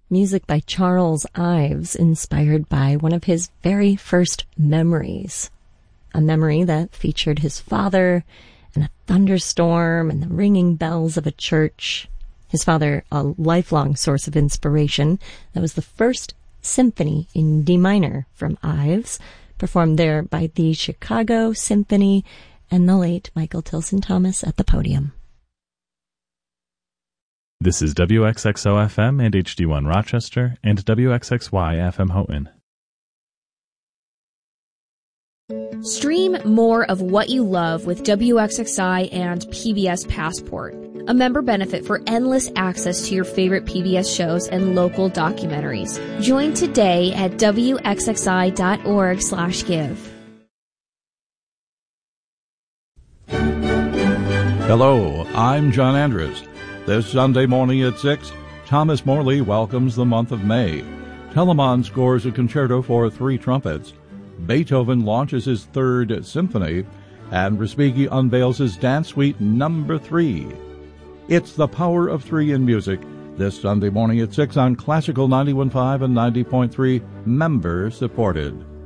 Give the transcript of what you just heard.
music by Charles Ives, inspired by one of his very first memories. A memory that featured his father and a thunderstorm and the ringing bells of a church. His father, a lifelong source of inspiration. That was the first symphony in D minor from Ives, performed there by the Chicago Symphony and the late Michael Tilson Thomas at the podium. This is WXXO-FM and HD1 Rochester and WXXY-FM Houghton. Stream more of what you love with WXXI and PBS Passport, a member benefit for endless access to your favorite PBS shows and local documentaries. Join today at WXXI.org/give. Hello, I'm John Andrews. This Sunday morning at 6, Thomas Morley welcomes the month of May. Telemann scores a concerto for 3 trumpets. Beethoven launches his 3rd symphony, and Respighi unveils his Dance Suite No. 3. It's the power of 3 in music, this Sunday morning at 6 on Classical 91.5 and 90.3, member supported.